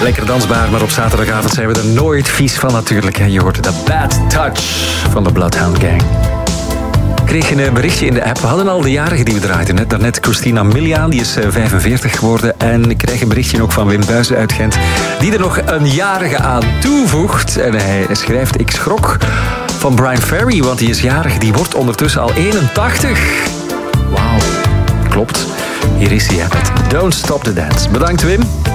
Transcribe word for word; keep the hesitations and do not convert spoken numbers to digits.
Lekker dansbaar, maar op zaterdagavond zijn we er nooit vies van natuurlijk. Je hoort de Bad Touch van de Bloodhound Gang. Ik kreeg een berichtje in de app. We hadden al de jarigen die we draaiden. Net, daarnet Christina Miliaan, die is vijfenveertig geworden. En ik krijg een berichtje ook van Wim Buijzen uit Gent, die er nog een jarige aan toevoegt. En hij schrijft, ik schrok van Brian Ferry, want die is jarig. Die wordt ondertussen al eenentachtig. Wauw, klopt. Hier is hij met Don't Stop the Dance. Bedankt Wim.